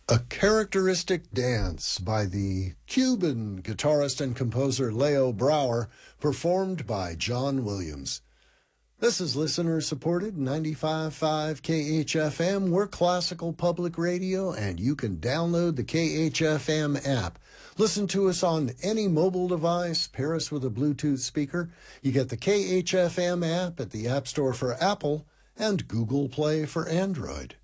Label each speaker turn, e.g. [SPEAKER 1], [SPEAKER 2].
[SPEAKER 1] A Characteristic Dance by the Cuban guitarist and composer Leo Brouwer, performed by John Williams. This is listener-supported 95.5 KHFM. We're classical public radio, and you can download the KHFM app. Listen to us on any mobile device, pair us with a Bluetooth speaker. You get the KHFM app at the App Store for Apple and Google Play for Android.